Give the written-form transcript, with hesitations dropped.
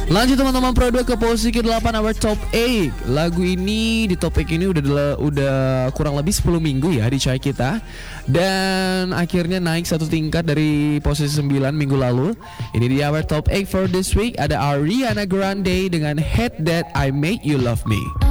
Lanjut teman-teman Pro 2 ke posisi ke-8 our top 8. Lagu ini di top 8 ini udah kurang lebih 10 minggu ya di chart kita. Dan akhirnya naik satu tingkat dari posisi 9 minggu lalu. Ini dia our top 8 for this week. Ada Ariana Grande dengan Hate That I Made You Love Me.